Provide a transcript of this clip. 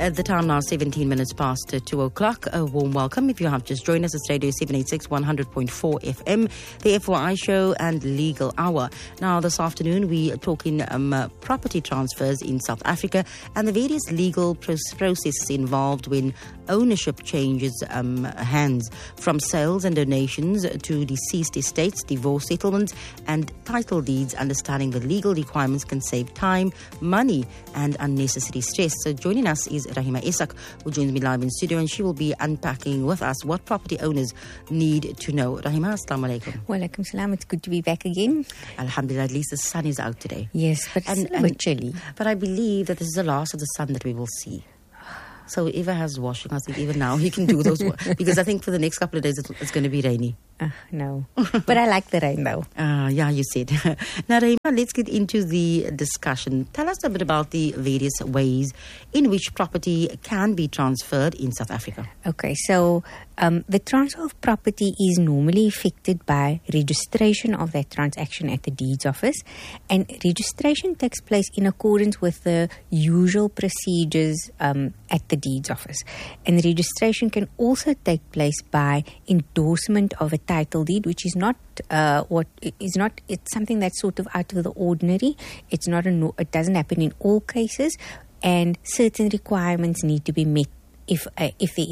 At the time now, 17 minutes past 2 o'clock. A warm welcome. If you have just joined us, it's Radio 786 100.4 FM, the FYI show and Legal Hour. Now, this afternoon, we are talking property transfers in South Africa and the various legal processes involved when ownership changes hands, from sales and donations to deceased estates, divorce settlements and title deeds. Understanding the legal requirements can save time, money and unnecessary stress. So joining us is Rahima Isak, who joins me live in studio, and she will be unpacking with us what property owners need to know. Rahima, assalamu alaikum. Walaikum salam. It's good to be back again. Alhamdulillah, at least the sun is out today. Yes, but it's a bit chilly. But I believe that this is the last of the sun that we will see. So whoever has washing, I think even now he can do those because I think for the next couple of days it's going to be rainy. No. But I like the rain though. Yeah, you said. Now, Rahima, let's get into the discussion. Tell us a bit about the various ways in which property can be transferred in South Africa. Okay, so the transfer of property is normally effected by registration of that transaction at the deeds office, and registration takes place in accordance with the usual procedures at the deeds office. And registration can also take place by endorsement of a title deed, which is not it's something that's sort of out of the ordinary. It's not it doesn't happen in all cases, and certain requirements need to be met if there